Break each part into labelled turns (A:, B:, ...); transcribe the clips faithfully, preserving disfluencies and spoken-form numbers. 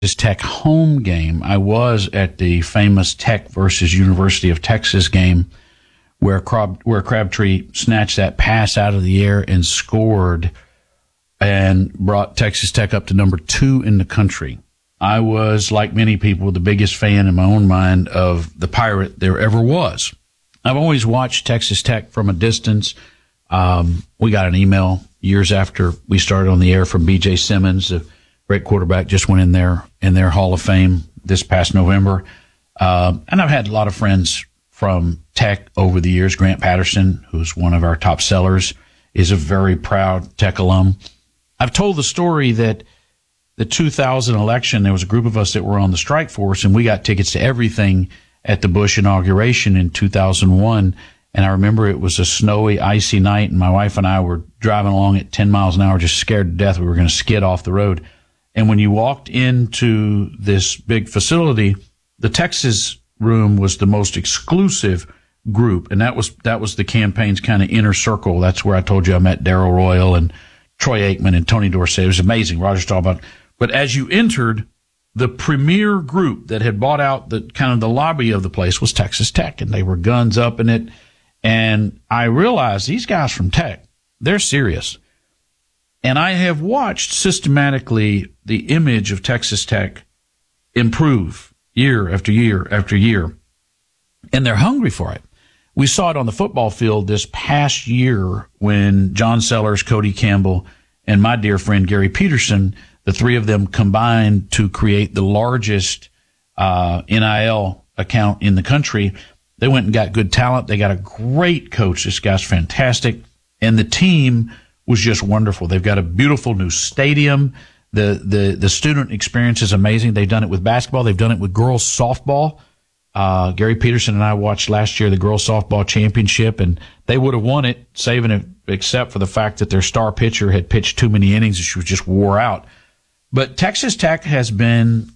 A: Tech home game. I was at the famous Tech versus University of Texas game where Crab, where Crabtree snatched that pass out of the air and scored and brought Texas Tech up to number two in the country. I was, like many people, the biggest fan in my own mind of the Pirate there ever was. I've always watched Texas Tech from a distance. Um, we got an email years after we started on the air from B J Simmons, the great quarterback, just went in there in their Hall of Fame this past November. Uh, and I've had a lot of friends from Tech over the years. Grant Patterson, who's one of our top sellers, is a very proud Tech alum. I've told the story that the two thousand election, there was a group of us that were on the strike force, and we got tickets to everything at the Bush inauguration in two thousand one. And I remember it was a snowy, icy night, and my wife and I were driving along at ten miles an hour, just scared to death we were going to skid off the road. And when you walked into this big facility, the Texas room was the most exclusive group, and that was that was the campaign's kind of inner circle. That's where I told you I met Darrell Royal and Troy Aikman and Tony Dorsett. It was amazing. Roger Staubach. But as you entered, the premier group that had bought out the kind of the lobby of the place was Texas Tech, and they were guns up in it. And I realized these guys from Tech, they're serious. And I have watched systematically the image of Texas Tech improve year after year after year. And they're hungry for it. We saw it on the football field this past year when John Sellers, Cody Campbell, and my dear friend Gary Peterson, the three of them combined to create the largest uh, N I L account in the country. They went and got good talent. They got a great coach. This guy's fantastic. And the team was just wonderful. They've got a beautiful new stadium. The, the, the student experience is amazing. They've done it with basketball. They've done it with girls softball. Uh, Gary Peterson and I watched last year the girls softball championship, and they would have won it, saving it, except for the fact that their star pitcher had pitched too many innings and she was just wore out. But Texas Tech has been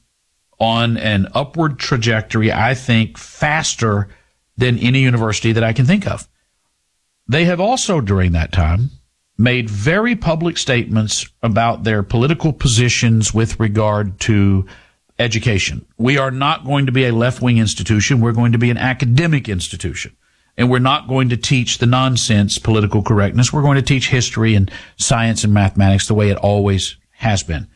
A: on an upward trajectory, I think, faster than any university that I can think of. They have also, during that time, made very public statements about their political positions with regard to education. We are not going to be a left-wing institution. We're going to be an academic institution. And we're not going to teach the nonsense political correctness. We're going to teach history and science and mathematics the way it always has been.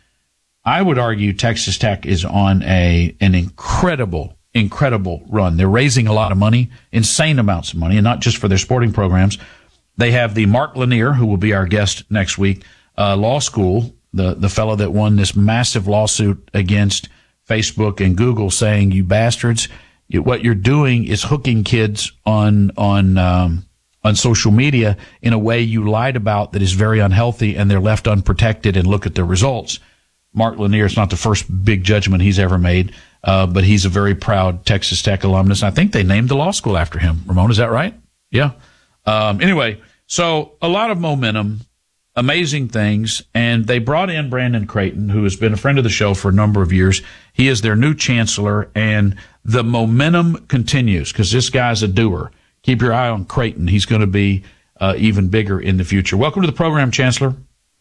A: I would argue Texas Tech is on a an incredible, incredible run. They're raising a lot of money, insane amounts of money, and not just for their sporting programs. They have the Mark Lanier, who will be our guest next week, uh, law school, the, the fellow that won this massive lawsuit against Facebook and Google saying, you bastards, you, what you're doing is hooking kids on, on, um, on social media in a way you lied about that is very unhealthy, and they're left unprotected, and look at the results. Mark Lanier, it's not the first big judgment he's ever made, uh, but he's a very proud Texas Tech alumnus. I think they named the law school after him. Ramon, is that right? Yeah. Um, anyway, so a lot of momentum, amazing things, and they brought in Brandon Creighton, who has been a friend of the show for a number of years. He is their new chancellor, and the momentum continues because this guy's a doer. Keep your eye on Creighton. He's going to be uh, even bigger in the future. Welcome to the program, Chancellor.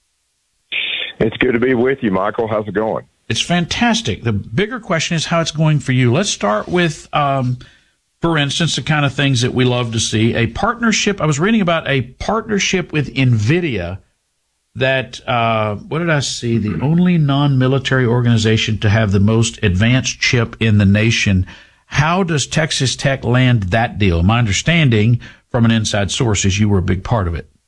B: It's good to be with you, Michael. How's it going?
A: It's fantastic. The bigger question is how it's going for you. Let's start with, um, for instance, the kind of things that we love to see. A partnership. I was reading about a partnership with NVIDIA that, uh, what did I see? The only non-military organization to have the most advanced chip in the nation. How does Texas Tech land that deal? My understanding from an inside source is you were a big part of it.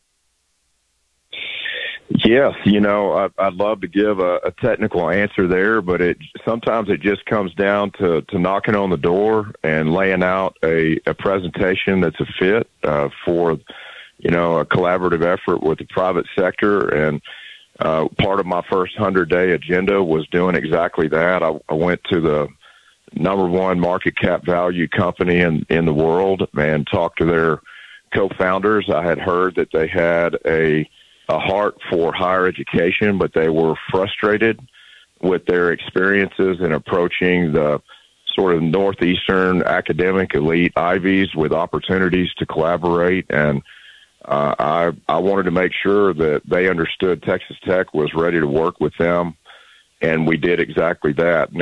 B: Yes, you know, I, I'd love to give a, a technical answer there, but it sometimes it just comes down to, to knocking on the door and laying out a, a presentation that's a fit uh, for, you know, a collaborative effort with the private sector. And uh, part of my first hundred-day agenda was doing exactly that. I, I went to the number one market cap value company in, in the world and talked to their co-founders. I had heard that they had a a heart for higher education, but they were frustrated with their experiences in approaching the sort of northeastern academic elite Ivies with opportunities to collaborate. And uh, I, I wanted to make sure that they understood Texas Tech was ready to work with them and we did exactly that.